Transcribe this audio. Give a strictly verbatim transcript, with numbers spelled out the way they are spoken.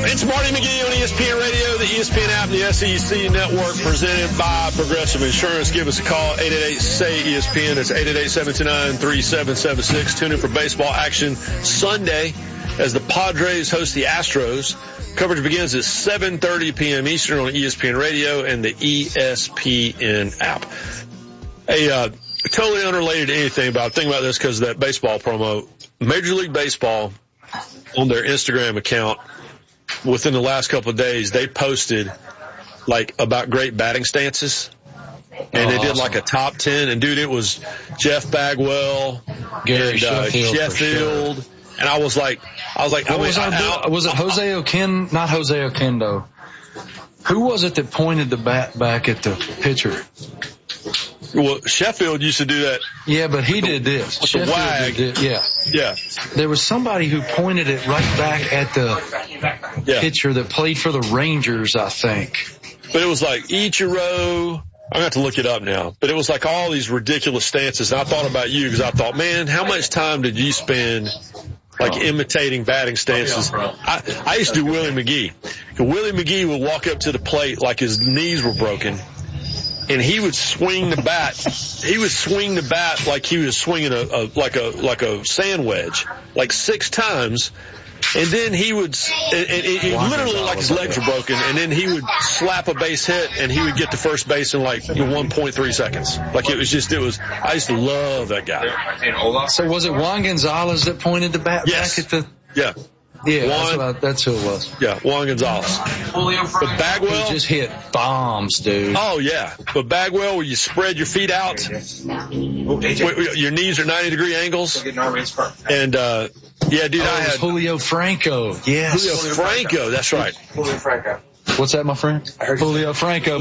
It's Marty McGee on E S P N Radio, the E S P N app, and the S E C Network, presented by Progressive Insurance. Give us a call, eight eight eight, S A Y, E S P N. That's eight eight eight, seven two nine, three seven seven six. Tune in for baseball action Sunday as the Padres host the Astros. Coverage begins at seven thirty p.m. Eastern on E S P N Radio and the E S P N app. Hey, uh, totally unrelated to anything, but I'm thinking about this because of that baseball promo. Major League Baseball, on their Instagram account, within the last couple of days, they posted like about great batting stances, and oh, they did awesome. like a top ten. And dude, it was Jeff Bagwell, Gary and, uh, Sheffield, Sheffield sure. and I was like, I was like, what I was, mean, our, I, was it Jose Oquendo? Not Jose Oquendo. Who was it that pointed the bat back at the pitcher? Well, Sheffield used to do that. Yeah, but he did this. With Sheffield the wag. Did, yeah. Yeah. There was somebody who pointed it right back at the yeah. pitcher that played for the Rangers, I think. But it was like Ichiro. I'm going to have to look it up now. But it was like all these ridiculous stances. And I thought about you because I thought, man, how much time did you spend like imitating batting stances? I, I used to do Willie McGee. Willie McGee would walk up to the plate like his knees were broken. And he would swing the bat. He would swing the bat like he was swinging a, a like a like a sand wedge, like six times. And then he would, and, and it, it literally like his legs were broken. And then he would slap a base hit, and he would get to first base in like one point three seconds. Like it was just, it was. I used to love that guy. So was it Juan Gonzalez that pointed the bat yes. back at the? Yeah. Yeah, Juan, that's, what I, that's who it was. Yeah, Juan Gonzalez. But Bagwell, he just hit bombs, dude. Oh yeah, but Bagwell, where you spread your feet out, your knees are ninety degree angles, and uh yeah, dude, oh, I had Julio Franco. Yes, Julio Franco. That's right. Julio Franco. What's that, my friend? I heard Julio Franco.